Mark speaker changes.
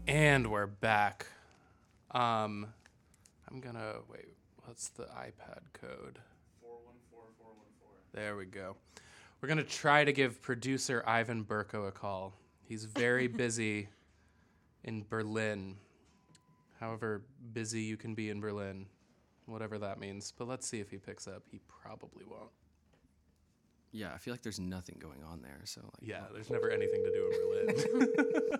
Speaker 1: And we're back. I'm gonna wait. What's the iPad code?
Speaker 2: 414414.
Speaker 1: There we go. We're gonna try to give producer Ivan Burko a call. He's very busy in Berlin. However busy you can be in Berlin, whatever that means. But let's see if he picks up. He probably won't.
Speaker 3: Yeah, I feel like there's nothing going on there. So
Speaker 1: Yeah, there's never anything to do in Berlin.